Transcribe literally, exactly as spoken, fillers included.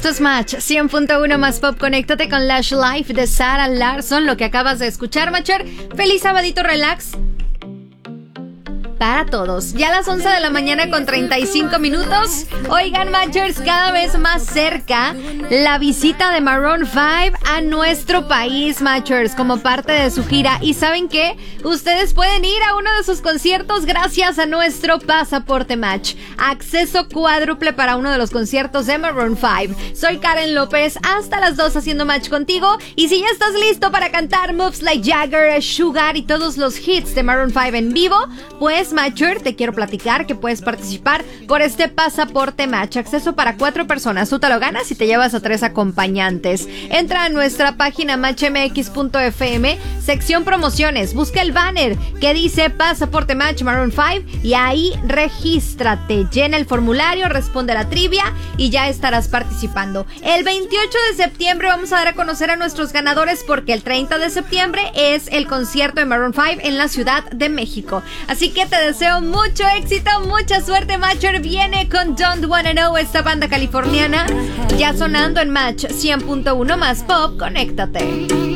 Esto es Match cien punto uno más pop. Conéctate con Lush Life de Sarah Larsson. Lo que acabas de escuchar, Matcher. Feliz sabadito relax para todos. Ya a las once de la mañana con treinta y cinco minutos. Oigan, Matchers, cada vez más cerca la visita de Maroon cinco a nuestro país, Matchers, como parte de su gira. ¿Y saben qué? Ustedes pueden ir a uno de sus conciertos gracias a nuestro pasaporte Match. Acceso cuádruple para uno de los conciertos de Maroon cinco. Soy Karen López, hasta las dos haciendo match contigo. Y si ya estás listo para cantar Moves Like Jagger, Sugar y todos los hits de Maroon cinco en vivo, pues Matcher, te quiero platicar que puedes participar por este pasaporte Match. Acceso para cuatro personas. Tú te lo ganas y te llevas a tres acompañantes. Entra a nuestra página match m x punto f m, sección promociones. Busca el banner que dice pasaporte Match Maroon cinco y ahí regístrate. Llena el formulario, responde a la trivia y ya estarás participando. El veintiocho de septiembre vamos a dar a conocer a nuestros ganadores porque el treinta de septiembre es el concierto de Maroon cinco en la Ciudad de México. Así que te deseo mucho éxito, mucha suerte, Matcher. Viene con Don't Wanna Know, esta banda californiana, ya sonando en Match cien punto uno más pop. Conéctate.